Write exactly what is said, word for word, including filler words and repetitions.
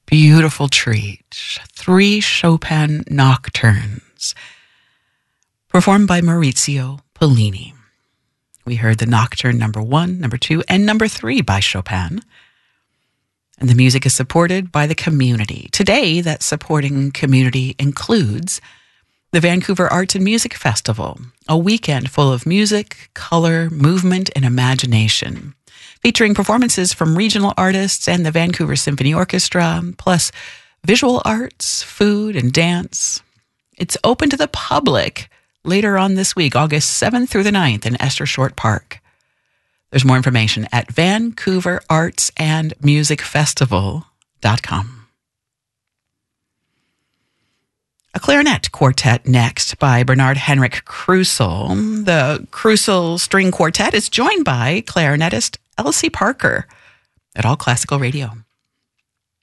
beautiful treat. Three Chopin nocturnes performed by Maurizio Pollini. We heard the Nocturne number one, number two, and number three by Chopin. And the music is supported by the community. Today, that supporting community includes the Vancouver Arts and Music Festival, a weekend full of music, color, movement, and imagination, featuring performances from regional artists and the Vancouver Symphony Orchestra, plus visual arts, food, and dance. It's open to the public later on this week, August seventh through the ninth in Esther Short Park. There's more information at vancouver arts and music festival dot com. A clarinet quartet next by Bernard Henrik Krusel. The Krusel String Quartet is joined by clarinetist Elsie Parker at All Classical Radio.